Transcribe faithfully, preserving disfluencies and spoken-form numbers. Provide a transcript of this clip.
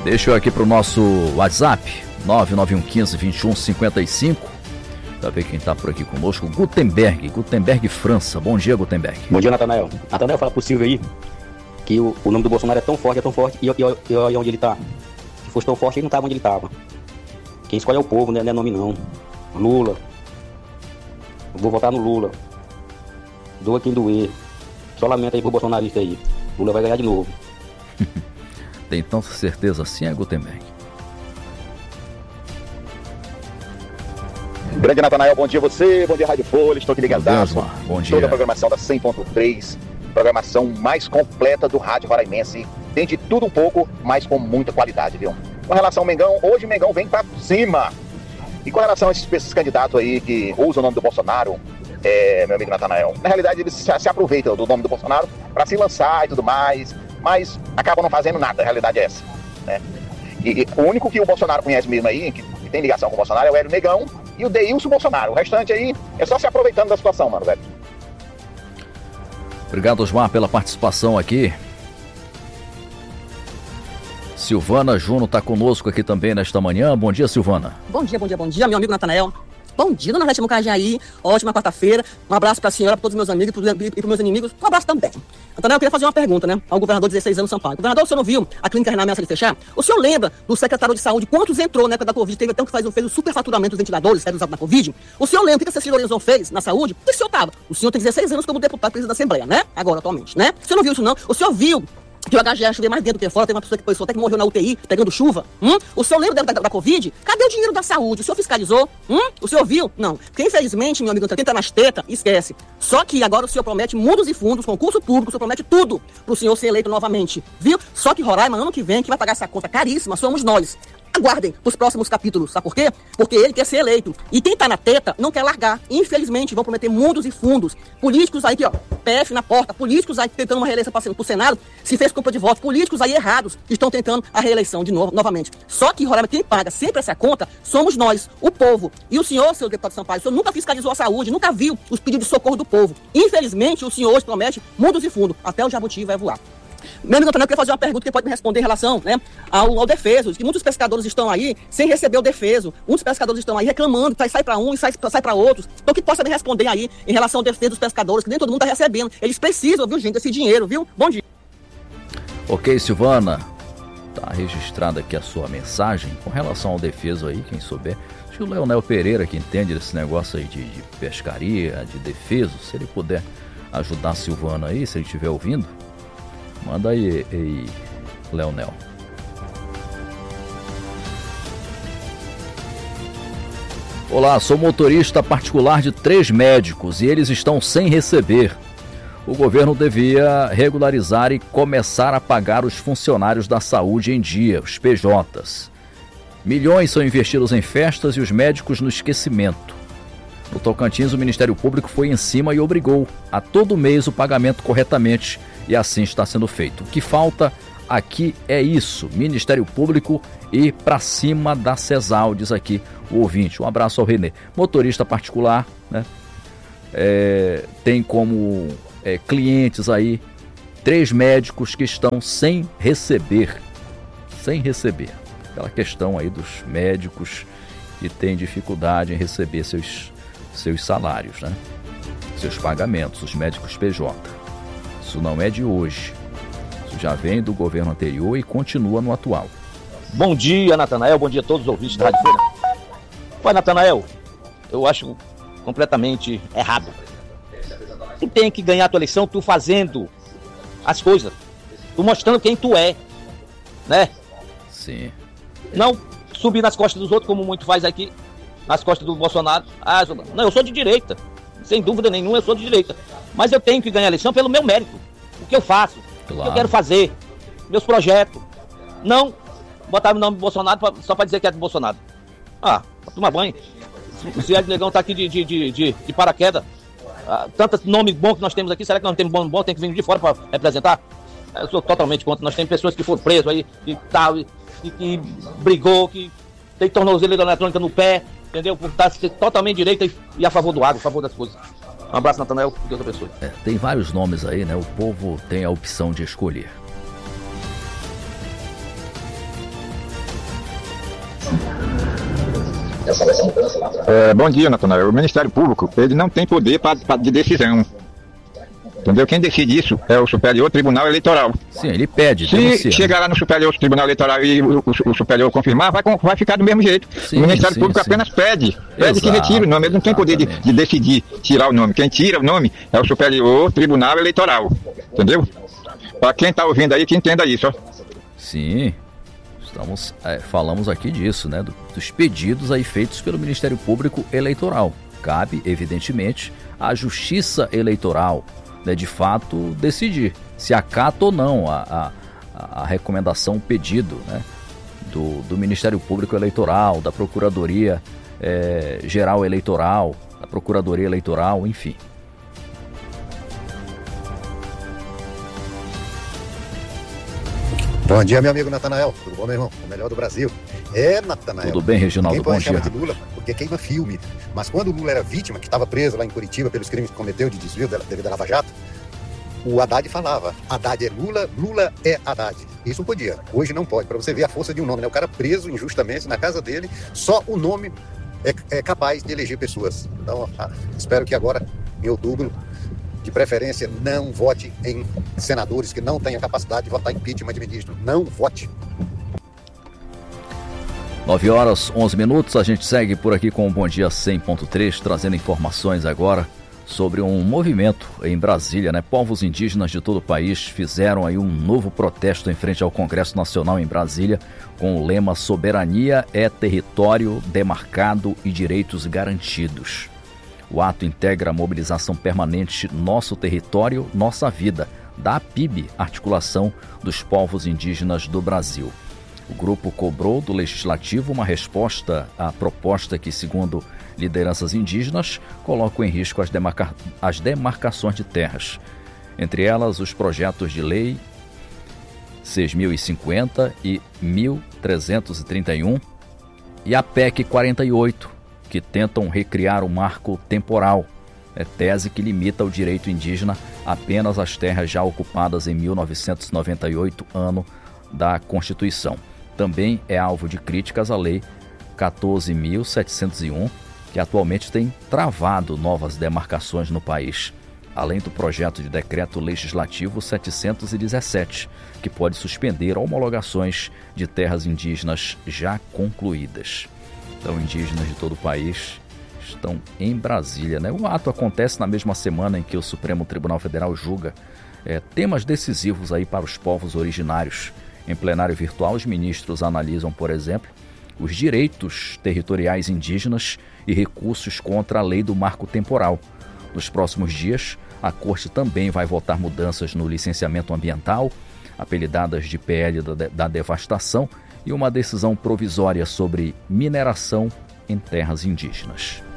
Deixa eu aqui pro nosso WhatsApp, nove nove um um cinco, dois um cinco cinco. Pra ver quem tá por aqui conosco. Gutenberg, Gutenberg França. Bom dia, Gutenberg. Bom dia, Natanael. Natanael, fala possível aí que o, o nome do Bolsonaro é tão forte, é tão forte, e, e, e olha onde ele tá. Se fosse tão forte, ele não tava onde ele tava. Quem escolhe é o povo, né? Não é nome não. Lula. Eu vou votar no Lula. Doa quem doer. Só lamenta aí pro bolsonarista aí. Lula vai ganhar de novo. Tem tanta certeza assim, é, Gutenberg? Grande Natanael, bom dia a você, bom dia Rádio Folha, estou aqui ligadaço. Bom dia. Toda a programação da cem ponto três, programação mais completa do rádio roraimense. Tem de tudo um pouco, mas com muita qualidade, viu? Com relação ao Mengão, hoje o Mengão vem pra cima. E com relação a esses, esses candidatos aí que usam o nome do Bolsonaro, é, meu amigo Natanael, na realidade eles se, se aproveitam do nome do Bolsonaro para se lançar e tudo mais, mas acabam não fazendo nada, a realidade é essa, né? E, e o único que o Bolsonaro conhece mesmo aí, que, que tem ligação com o Bolsonaro, é o Hélio Negão e o Deilson Bolsonaro. O restante aí é só se aproveitando da situação, mano, velho. Obrigado, Osmar, pela participação aqui. Silvana Juno está conosco aqui também nesta manhã. Bom dia, Silvana. Bom dia, bom dia, bom dia, meu amigo Natanael. Bom dia, dona Rete Mucajaí. Ótima quarta-feira. Um abraço para a senhora, para todos os meus amigos e para os meus inimigos. Um abraço também. Natanael, eu queria fazer uma pergunta, né? Ao governador de dezesseis anos, Sampaio. Governador, o senhor não viu a clínica renal ameaça de fechar? O senhor lembra do secretário de saúde, quantos entrou na época da Covid? Teve até um que faz, fez o superfaturamento dos ventiladores que era usado na Covid. O senhor lembra o que a Cecília Lorenzo fez na saúde? O que o senhor estava? O senhor tem dezesseis anos como deputado presidente da Assembleia, né? Agora, atualmente, né? O senhor não viu isso, não? O senhor viu que o H G chovia mais dentro do que fora? Tem uma pessoa que, pessoa até que morreu na U T I, pegando chuva. Hum? O senhor lembra da, da, da Covid? Cadê o dinheiro da saúde? O senhor fiscalizou? Hum? O senhor viu? Não. Porque, infelizmente, meu amigo, quem tá nas tetas, esquece. Só que agora o senhor promete mundos e fundos, concurso público, o senhor promete tudo pro senhor ser eleito novamente. Viu? Só que Roraima, ano que vem, quem vai pagar essa conta caríssima somos nós. Aguardem os próximos capítulos, sabe por quê? Porque ele quer ser eleito. E quem tá na teta não quer largar. Infelizmente, vão prometer mundos e fundos. Políticos aí que, ó, P F na porta. Políticos aí tentando uma reeleição para o Senado, se fez compra de votos. Políticos aí errados que estão tentando a reeleição de novo, novamente. Só que, Roraima, quem paga sempre essa conta somos nós, o povo. E o senhor, seu deputado Sampaio, o senhor nunca fiscalizou a saúde, nunca viu os pedidos de socorro do povo. Infelizmente, o senhor hoje promete mundos e fundos. Até o jabuti vai voar. Meu amigo Antônio, eu queria fazer uma pergunta que pode me responder em relação, né, ao, ao defeso, que muitos pescadores estão aí sem receber o defeso. Muitos pescadores estão aí reclamando, sai, sai para um e sai, sai para outros. Então, que possa me responder aí em relação ao defeso dos pescadores, que nem todo mundo está recebendo. Eles precisam, viu, gente, desse dinheiro, viu? Bom dia. Ok, Silvana. Tá registrada aqui a sua mensagem com relação ao defeso aí, quem souber. Acho que o Leonel Pereira, que entende desse negócio aí de, de pescaria, de defeso, se ele puder ajudar a Silvana aí, se ele estiver ouvindo. Manda aí, aí, Leonel. Olá, sou motorista particular de três médicos e eles estão sem receber. O governo devia regularizar e começar a pagar os funcionários da saúde em dia, os P Js. Milhões são investidos em festas e os médicos no esquecimento. No Tocantins, o Ministério Público foi em cima e obrigou a todo mês o pagamento corretamente. E assim está sendo feito. O que falta aqui é isso, Ministério Público e pra cima da CESAL, diz aqui o ouvinte. Um abraço ao Renê. Motorista particular, né? É, tem como é, clientes aí três médicos que estão sem receber. Sem receber. Aquela questão aí dos médicos que têm dificuldade em receber seus, seus salários, né? Seus pagamentos, os médicos P J. Isso não é de hoje. Isso já vem do governo anterior e continua no atual. Bom dia, Natanael. Bom dia a todos os ouvintes da Rádio Folha. Pai, Natanael, eu acho completamente errado. Tu tem que ganhar a tua eleição tu fazendo as coisas. Tu mostrando quem tu é. Né? Sim. Não subir nas costas dos outros, como muito faz aqui. Nas costas do Bolsonaro. Ah, não, eu sou de direita. Sem dúvida nenhuma, eu sou de direita. Mas eu tenho que ganhar a eleição pelo meu mérito. O que eu faço, claro. O que eu quero fazer, meus projetos. Não botar o nome do Bolsonaro pra, só para dizer que é do Bolsonaro. Ah, toma banho. Se o Negão tá aqui de, de, de, de, de paraquedas, ah, tantos nomes bons que nós temos aqui, será que nós não temos bom bom, tem que vir de fora para representar? Eu sou totalmente contra. Nós temos pessoas que foram presas aí, e tal, e, e que brigou, que tem tornozeleira eletrônica no pé, entendeu? Por estar totalmente direita e, e a favor do agro, a favor das coisas. Um abraço, Natanael. Deus abençoe. É, tem vários nomes aí, né? O povo tem a opção de escolher. É, bom dia, Natanael. O Ministério Público, ele não tem poder pra, pra, de decisão. Entendeu? Quem decide isso é o Superior Tribunal Eleitoral. Sim, ele pede. Se denuncia, chegar lá no Superior Tribunal Eleitoral e o, o, o Superior confirmar, vai, vai ficar do mesmo jeito. Sim, o Ministério sim, Público sim. apenas pede. Pede Exato, que retire o nome. Ele não tem poder de, de decidir tirar o nome. Quem tira o nome é o Superior Tribunal Eleitoral. Entendeu? Para quem está ouvindo aí, que entenda isso. Ó. Sim. Estamos, é, falamos aqui disso, né? Do, dos pedidos aí feitos pelo Ministério Público Eleitoral. Cabe, evidentemente, à Justiça Eleitoral, né, de fato, decidir se acata ou não a, a, a recomendação, o pedido, né, do, do Ministério Público Eleitoral, da Procuradoria é, Geral Eleitoral, da Procuradoria Eleitoral, enfim. Bom dia, meu amigo Natanael. Tudo bom, meu irmão? O melhor do Brasil. É, Natanael. Tudo bem, Reginaldo? Quem pode bom dia. De Lula, porque queima filme. Mas quando o Lula era vítima, que estava preso lá em Curitiba pelos crimes que cometeu de desvio devido à Lava Jato, o Haddad falava, Haddad é Lula, Lula é Haddad. Isso podia. Hoje não pode. Para você ver a força de um nome, né? O cara preso injustamente na casa dele, só o nome é, é capaz de eleger pessoas. Então, ah, espero que agora, em outubro, de preferência, não vote em senadores que não têm a capacidade de votar em impeachment de ministro. Não vote. nove horas, onze minutos, a gente segue por aqui com o Bom Dia cem ponto três, trazendo informações agora sobre um movimento em Brasília, né? Povos indígenas de todo o país fizeram aí um novo protesto em frente ao Congresso Nacional em Brasília, com o lema Soberania é território demarcado e direitos garantidos. O ato integra a mobilização permanente Nosso Território, Nossa Vida, da A P I B, Articulação dos Povos Indígenas do Brasil. O grupo cobrou do Legislativo uma resposta à proposta que, segundo lideranças indígenas, coloca em risco as, demarca... as demarcações de terras. Entre elas, os projetos de lei seis mil e cinquenta e mil trezentos e trinta e um e a P E C quarenta e oito, que tentam recriar o marco temporal, é tese que limita o direito indígena apenas às terras já ocupadas em mil novecentos e noventa e oito, ano da Constituição. Também é alvo de críticas à Lei quatorze mil setecentos e um, que atualmente tem travado novas demarcações no país, além do projeto de decreto legislativo setecentos e dezessete, que pode suspender homologações de terras indígenas já concluídas. Então, indígenas de todo o país estão em Brasília, né? O ato acontece na mesma semana em que o Supremo Tribunal Federal julga é, temas decisivos aí para os povos originários. Em plenário virtual, os ministros analisam, por exemplo, os direitos territoriais indígenas e recursos contra a lei do marco temporal. Nos próximos dias, a Corte também vai votar mudanças no licenciamento ambiental, apelidadas de P L da, da devastação, e uma decisão provisória sobre mineração em terras indígenas.